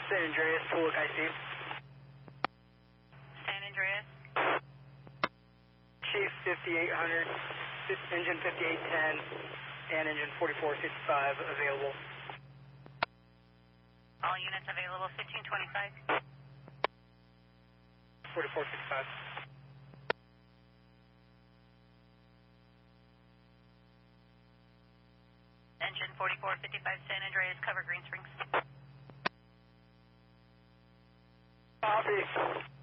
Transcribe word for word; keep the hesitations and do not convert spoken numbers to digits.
San Andreas, Tuluk I C. San Andreas. Chief fifty-eight hundred, engine fifty-eight ten, and engine forty-four fifty-five available. All units available, fifteen twenty-five. forty-four fifty-five. Engine forty-four fifty-five, San Andreas, cover Green Springs. Copy.